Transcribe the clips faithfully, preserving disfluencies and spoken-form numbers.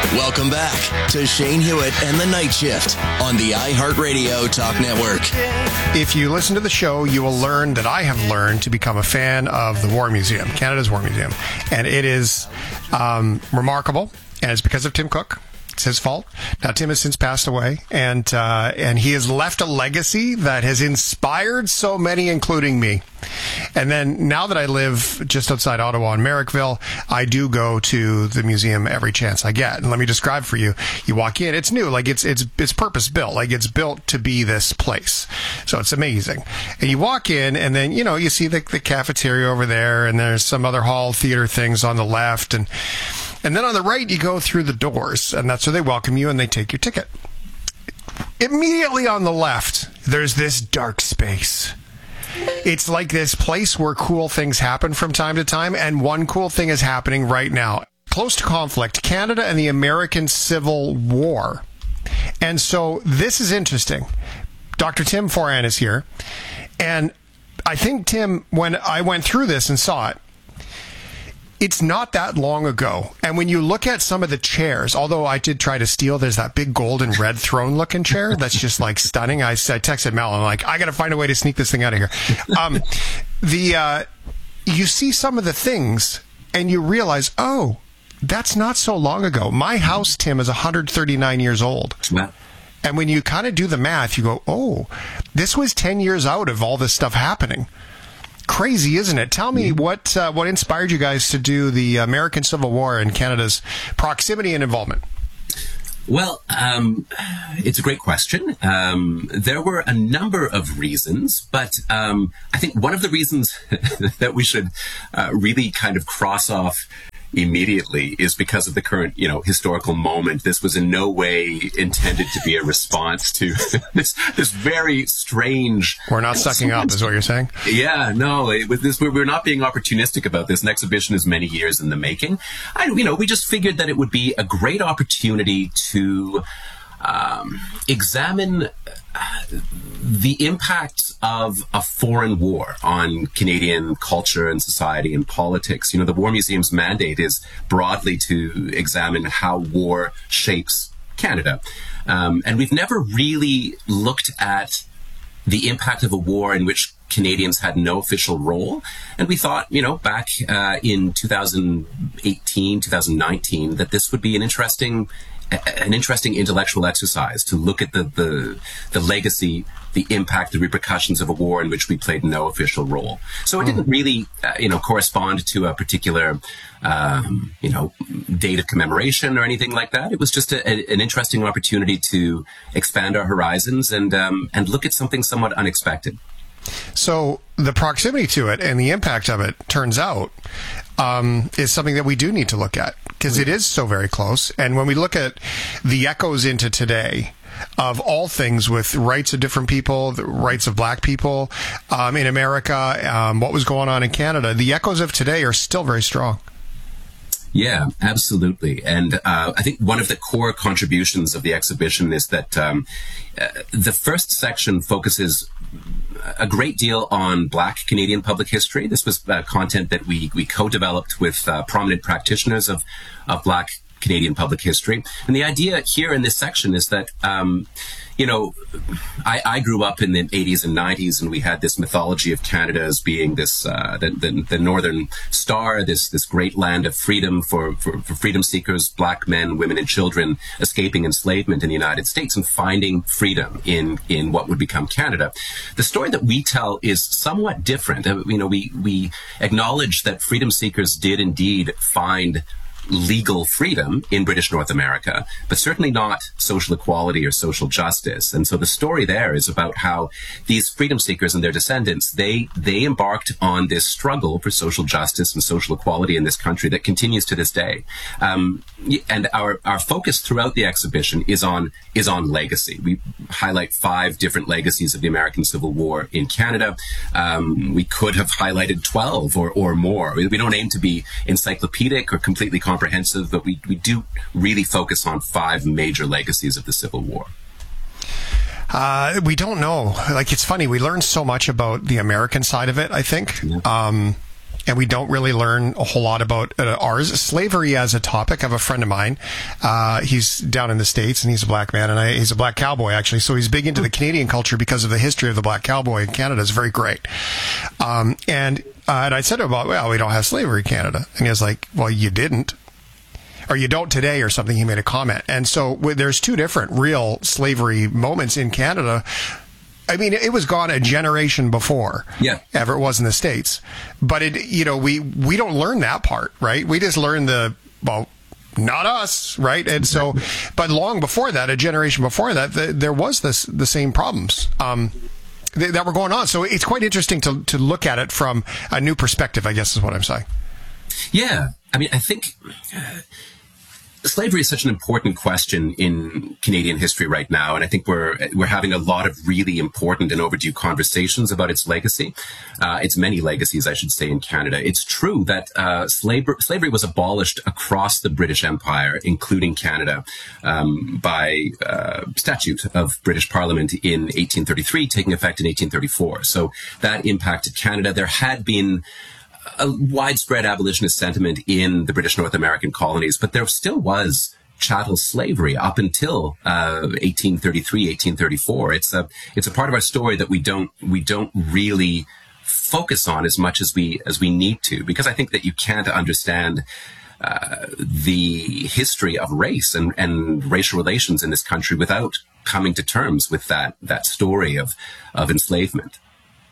Welcome back to Shane Hewitt and the Night Shift on the iHeartRadio Talk Network. If you listen to the show, you will learn that I have learned to become a fan of the War Museum, Canada's War Museum. And it is um, remarkable, and it's because of Tim Cook. It's his fault. Now, Tim has since passed away, and uh, and he has left a legacy that has inspired so many, including me. And then now that I live just outside Ottawa in Merrickville, I do go to the museum every chance I get. And let me describe for you. You walk in, it's new, like it's it's it's purpose built, like it's built to be this place. So it's amazing. And you walk in, and then you know you see the the cafeteria over there, and there's some other hall theater things on the left, and. And then on the right, you go through the doors, and that's where they welcome you, and they take your ticket. Immediately on the left, there's this dark space. It's like this place where cool things happen from time to time, and one cool thing is happening right now. Close to conflict, Canada and the American Civil War. And so this is interesting. Doctor Tim Foran is here, and I think, Tim, when I went through this and saw it, it's not that long ago. And when you look at some of the chairs, although I did try to steal, there's that big gold and red throne looking chair that's just like stunning. I, I texted Mel, I'm like, I got to find a way to sneak this thing out of here. Um, the uh, you see some of the things and you realize, oh, that's not so long ago. My house, Tim, is one hundred thirty-nine years old. Wow. And when you kind of do the math, you go, oh, this was ten years out of all this stuff happening. Crazy, isn't it? Tell me what uh, what inspired you guys to do the American Civil War and Canada's proximity and involvement? Well, um, it's a great question. Um, there were a number of reasons, but um, I think one of the reasons that we should uh, really kind of cross off immediately is because of the current, you know, historical moment. This was in no way intended to be a response to this this very strange. We're not sucking up, is what you're saying? Yeah, no, it, with this, we're, we're not being opportunistic about this. An exhibition is many years in the making. I, you know, we just figured that it would be a great opportunity to um, examine uh, the impact of a foreign war on Canadian culture and society and politics. You know, the War Museum's mandate is broadly to examine how war shapes Canada. Um, and we've never really looked at the impact of a war in which Canadians had no official role. And we thought, you know, back uh, in two thousand eighteen, two thousand nineteen, that this would be an interesting an interesting intellectual exercise to look at the, the, the legacy, the impact, the repercussions of a war in which we played no official role. So it didn't really, uh, you know, correspond to a particular, um, you know, date of commemoration or anything like that. It was just a, a, an interesting opportunity to expand our horizons and, um, and look at something somewhat unexpected. So the proximity to it and the impact of it, turns out, um, is something that we do need to look at because it is so very close. And when we look at the echoes into today of all things with rights of different people, the rights of black people um, in America, um, what was going on in Canada, the echoes of today are still very strong. Yeah, absolutely. And uh, I think one of the core contributions of the exhibition is that um, uh, the first section focuses a great deal on Black Canadian public history. This was uh, content that we we co-developed with uh, prominent practitioners of, of Black Canadian public history. And the idea here in this section is that, um, you know, I, I grew up in the eighties and nineties, and we had this mythology of Canada as being this, uh, the, the, the Northern Star, this this great land of freedom for, for, for freedom seekers, black men, women, and children escaping enslavement in the United States and finding freedom in, in what would become Canada. The story that we tell is somewhat different. Uh, you know, we, we acknowledge that freedom seekers did indeed find legal freedom in British North America, but certainly not social equality or social justice. And so the story there is about how these freedom seekers and their descendants, they they embarked on this struggle for social justice and social equality in this country that continues to this day. Um, and our our focus throughout the exhibition is on is on legacy. We highlight five different legacies of the American Civil War in Canada. Um, we could have highlighted twelve or, or more. We don't aim to be encyclopedic or completely comprehensive. comprehensive, but we, we do really focus on five major legacies of the Civil War. Uh, we don't know. Like, it's funny. We learned so much about the American side of it, I think. Yeah. Um, and we don't really learn a whole lot about uh, ours. Slavery as a topic. I have a friend of mine. Uh, he's down in the States, and he's a black man, and I, he's a black cowboy, actually. So he's big into the Canadian culture because of the history of the black cowboy in Canada. It's very great. Um, and, uh, and I said to him about, well, we don't have slavery in Canada. And he was like, well, you didn't. Or you don't today or something. He made a comment. And so w- there's two different real slavery moments in Canada. I mean, it was gone a generation before yeah. ever it was in the States. But, it, you know, we, we don't learn that part, right? We just learn the, well, not us, right? And so, but long before that, a generation before that, the, there was this the same problems um, th- that were going on. So it's quite interesting to to look at it from a new perspective, I guess is what I'm saying. Yeah. I mean, I think... Uh, Slavery is such an important question in Canadian history right now, and I think we're we're having a lot of really important and overdue conversations about its legacy, uh, its many legacies, I should say, in Canada. It's true that uh, slavery, slavery was abolished across the British Empire, including Canada, um, by uh, statute of British Parliament in eighteen thirty-three, taking effect in eighteen thirty-four. So that impacted Canada. There had been a widespread abolitionist sentiment in the British North American colonies, but there still was chattel slavery up until uh, eighteen thirty-three, eighteen thirty-four. It's a it's a part of our story that we don't we don't really focus on as much as we as we need to, because I think that you can't understand uh, the history of race and, and racial relations in this country without coming to terms with that that story of of enslavement.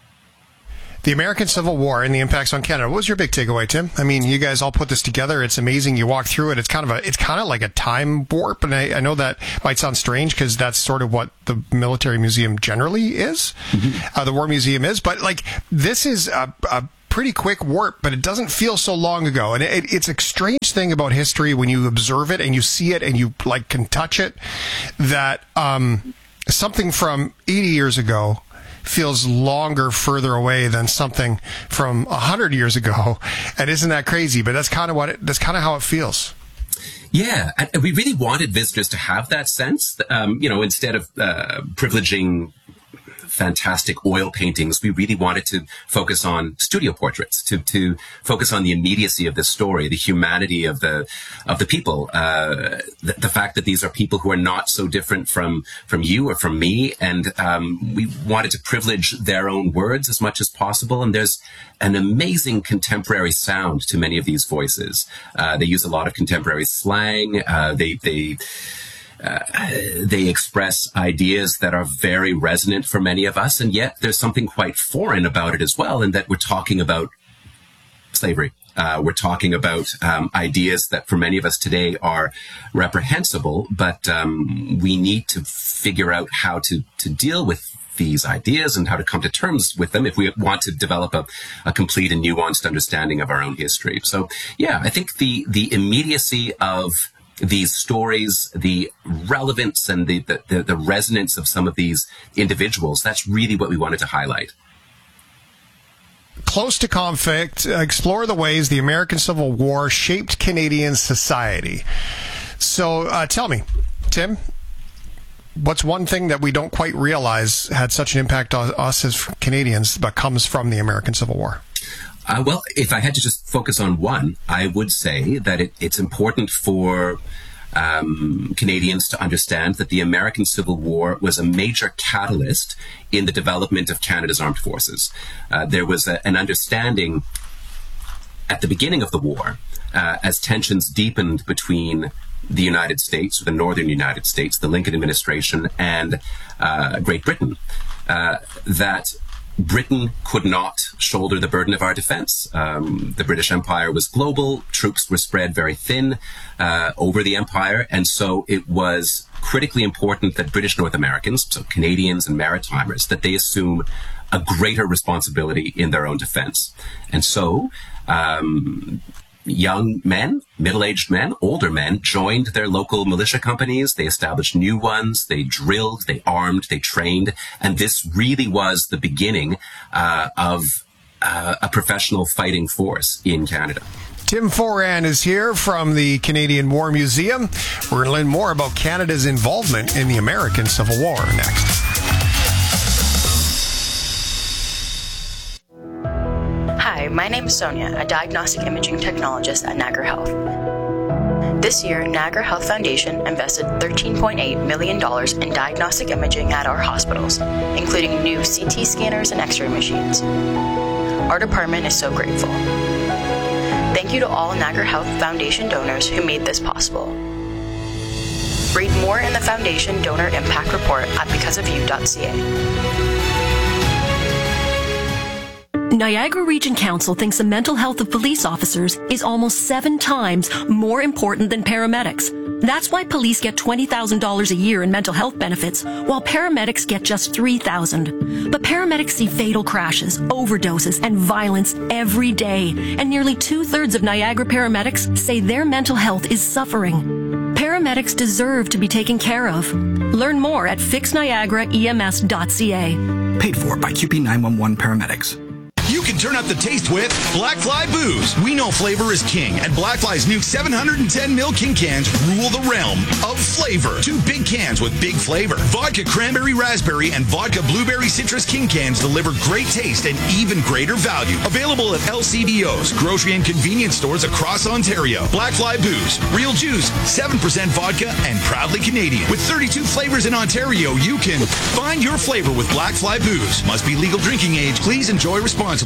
The American Civil War and the impacts on Canada. What was your big takeaway, Tim? I mean, you guys all put this together. It's amazing. You walk through it. It's kind of a, it's kind of like a time warp. And I, I know that might sound strange because that's sort of what the military museum generally is. Mm-hmm. Uh, the War Museum is. But like, this is a, a pretty quick warp, but it doesn't feel so long ago. And it, it's a strange thing about history when you observe it and you see it and you like can touch it, that um, something from eighty years ago feels longer, further away than something from a hundred years ago. And isn't that crazy? But that's kind of what it, that's kind of how it feels. Yeah. And we really wanted visitors to have that sense, um, you know, instead of uh, privileging fantastic oil paintings, we really wanted to focus on studio portraits, to to focus on the immediacy of this story, the humanity of the of the people, uh, the, the fact that these are people who are not so different from from you or from me, and um, we wanted to privilege their own words as much as possible. And there's an amazing contemporary sound to many of these voices. Uh, they use a lot of contemporary slang. Uh, they they. Uh, they express ideas that are very resonant for many of us, and yet there's something quite foreign about it as well, in that we're talking about slavery. Uh, we're talking about um, ideas that for many of us today are reprehensible, but um, we need to figure out how to, to deal with these ideas and how to come to terms with them if we want to develop a, a complete and nuanced understanding of our own history. So, yeah, I think the, the immediacy of these stories, the relevance and the, the, the resonance of some of these individuals, that's really what we wanted to highlight. Close to conflict, explore the ways the American Civil War shaped Canadian society. So uh, tell me, Tim, what's one thing that we don't quite realize had such an impact on us as Canadians, but comes from the American Civil War? Uh, well, if I had to just focus on one, I would say that it, it's important for um, Canadians to understand that the American Civil War was a major catalyst in the development of Canada's armed forces. Uh, there was a, an understanding at the beginning of the war, uh, as tensions deepened between the United States, or the northern United States, the Lincoln administration, and uh, Great Britain, uh, that Britain could not shoulder the burden of our defense. Um, the British Empire was global. Troops were spread very thin uh, over the empire. And so it was critically important that British North Americans, so Canadians and Maritimers, that they assume a greater responsibility in their own defense. And so um, young men, middle-aged men, older men joined their local militia companies. They established new ones. They drilled, they armed, they trained. And this really was the beginning uh, of uh, a professional fighting force in Canada. Tim Foran is here from the Canadian War Museum. We're going to learn more about Canada's involvement in the American Civil War next. Hi, Hi, my name is Sonia, a diagnostic imaging technologist at Niagara Health. This year, Niagara Health Foundation invested thirteen point eight million dollars in diagnostic imaging at our hospitals, including new C T scanners and X-ray machines. Our department is so grateful. Thank you to all Niagara Health Foundation donors who made this possible. Read more in the Foundation Donor Impact Report at because of you dot c a. Niagara Region Council thinks the mental health of police officers is almost seven times more important than paramedics. That's why police get twenty thousand dollars a year in mental health benefits, while paramedics get just three thousand dollars. But paramedics see fatal crashes, overdoses, and violence every day, and nearly two-thirds of Niagara paramedics say their mental health is suffering. Paramedics deserve to be taken care of. Learn more at fix niagara e m s dot c a. Paid for by Q P nine one one Paramedics. You can turn up the taste with Blackfly Booze. We know flavor is king, and Blackfly's new seven hundred ten milliliter King cans rule the realm of flavor. Two big cans with big flavor. Vodka Cranberry Raspberry and Vodka Blueberry Citrus King cans deliver great taste and even greater value. Available at L C B Os, grocery and convenience stores across Ontario. Blackfly Booze. Real juice, seven percent vodka, and proudly Canadian. With thirty-two flavors in Ontario, you can find your flavor with Blackfly Booze. Must be legal drinking age. Please enjoy responsibly.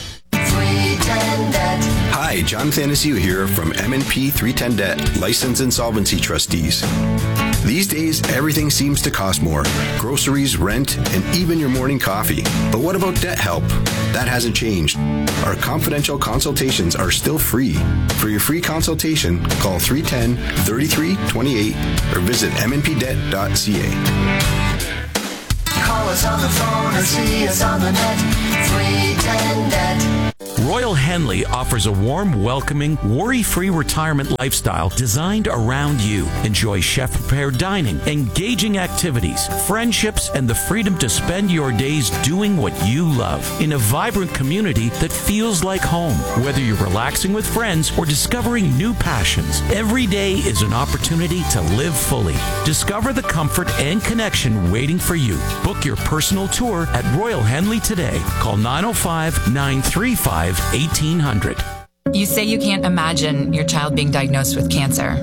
Hi, John Thanasiu here from M and P three ten Debt, License Insolvency Trustees. These days, everything seems to cost more. Groceries, rent, and even your morning coffee. But what about debt help? That hasn't changed. Our confidential consultations are still free. For your free consultation, call three one zero, three three two eight or visit m n p debt dot c a. Call us on the phone or see us on the net. three ten debt. Royal Henley offers a warm, welcoming, worry-free retirement lifestyle designed around you. Enjoy chef-prepared dining, engaging activities, friendships, and the freedom to spend your days doing what you love in a vibrant community that feels like home. Whether you're relaxing with friends or discovering new passions, every day is an opportunity to live fully. Discover the comfort and connection waiting for you. Book your personal tour at Royal Henley today. Call nine oh five, nine three five, eighteen hundred. You say you can't imagine your child being diagnosed with cancer,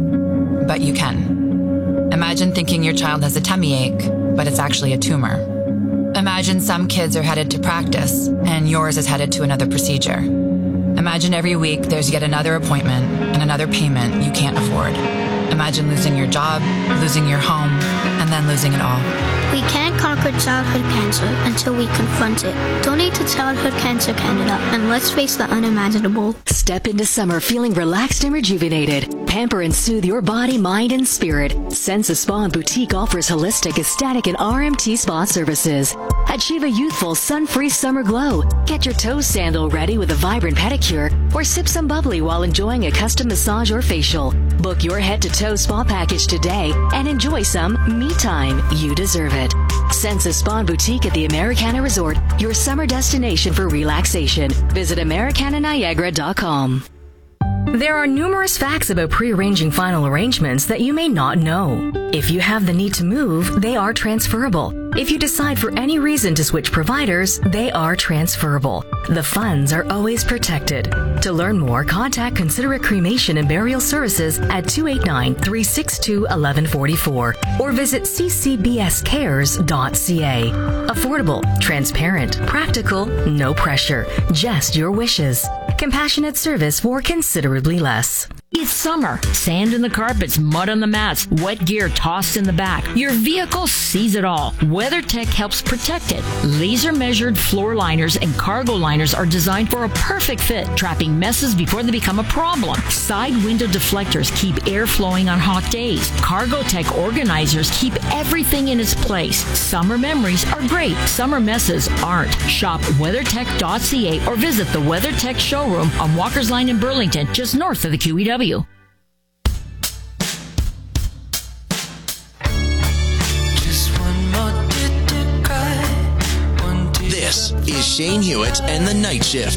but you can. Imagine thinking your child has a tummy ache, but it's actually a tumor. Imagine some kids are headed to practice, and yours is headed to another procedure. Imagine every week there's yet another appointment and another payment you can't afford. Imagine losing your job, losing your home, and then losing it all. We can't conquer childhood cancer until we confront it. Donate to Childhood Cancer Canada and let's face the unimaginable. Step into summer feeling relaxed and rejuvenated. Pamper and soothe your body, mind, and spirit. Sensa Spa and Boutique offers holistic, ecstatic, and R M T spa services. Achieve a youthful, sun-free summer glow. Get your toe sandal ready with a vibrant pedicure or sip some bubbly while enjoying a custom massage or facial. Book your head-to-toe spa package today and enjoy some me time. You deserve it. Sensa Spa and Boutique at the Americana Resort, your summer destination for relaxation. Visit americana niagara dot com. There are numerous facts about pre-arranging final arrangements that you may not know. If you have the need to move, they are transferable. If you decide for any reason to switch providers, they are transferable. The funds are always protected. To learn more, contact Considerate Cremation and Burial Services at two eight nine, three six two, one one four four or visit c c b s cares dot c a. Affordable, transparent, practical, no pressure, just your wishes. Compassionate service for considerably less. It's summer. Sand in the carpets, mud on the mats, wet gear tossed in the back. Your vehicle sees it all. WeatherTech helps protect it. Laser-measured floor liners and cargo liners are designed for a perfect fit, trapping messes before they become a problem. Side window deflectors keep air flowing on hot days. Cargotech organizers keep everything in its place. Summer memories are great. Summer messes aren't. Shop weathertech dot c a or visit the WeatherTech showroom on Walker's Line in Burlington, just north of the Q E W. This is Shane Hewitt and the Night Shift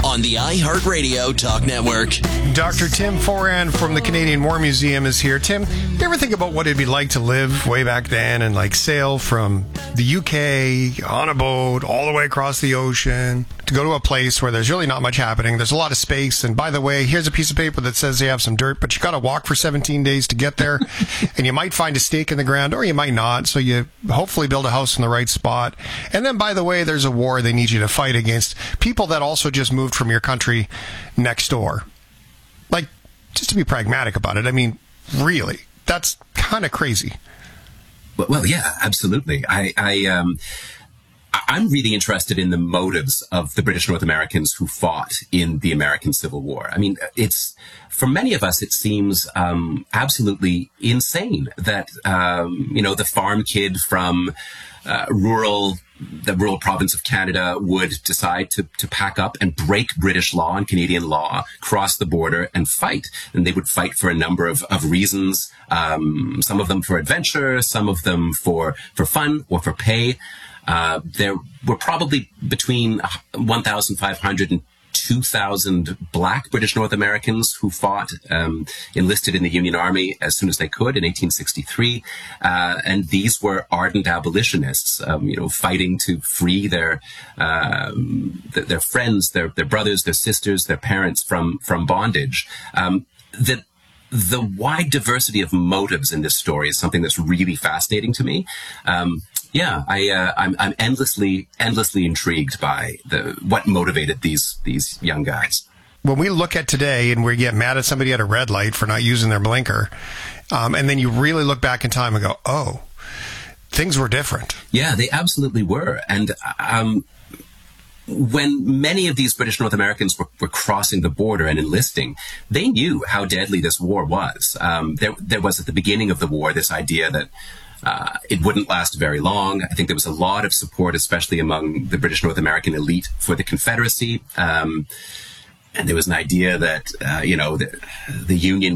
on the iHeartRadio Talk Network. Doctor Tim Foran from the Canadian War Museum is here. Tim, you ever think about what it'd be like to live way back then and like sail from the U K on a boat all the way across the ocean to go to a place where there's really not much happening? There's a lot of space. And by the way, here's a piece of paper that says they have some dirt, but you got to walk for seventeen days to get there. And you might find a stake in the ground or you might not. So you hopefully build a house in the right spot. And then, by the way, there's a war they need you to fight against people that also just moved from your country next door. Like, just to be pragmatic about it, I mean, really, that's kind of crazy. Well, well, yeah, absolutely. I, I, um, I'm really interested in the motives of the British North Americans who fought in the American Civil War. I mean, it's, for many of us, it seems um, absolutely insane that, um, you know, the farm kid from uh, rural, the rural province of Canada would decide to, to pack up and break British law and Canadian law, cross the border and fight. And they would fight for a number of, of reasons, um, some of them for adventure, some of them for, for fun or for pay. Uh, there were probably between one thousand five hundred and two thousand black British North Americans who fought, um, enlisted in the Union Army as soon as they could in eighteen sixty-three. Uh, and these were ardent abolitionists, um, you know, fighting to free their, um, th- their friends, their, their brothers, their sisters, their parents from, from bondage. Um, the, the wide diversity of motives in this story is something that's really fascinating to me. Um, Yeah, I, uh, I'm, I'm endlessly, endlessly intrigued by the what motivated these these young guys. When we look at today and we get mad at somebody at a red light for not using their blinker, um, and then you really look back in time and go, "Oh, things were different." Yeah, they absolutely were. And um, when many of these British North Americans were, were crossing the border and enlisting, they knew how deadly this war was. Um, there, there was at the beginning of the war this idea that Uh, it wouldn't last very long. I think there was a lot of support, especially among the British North American elite, for the Confederacy. Um, and there was an idea that, uh, you know, the, the Union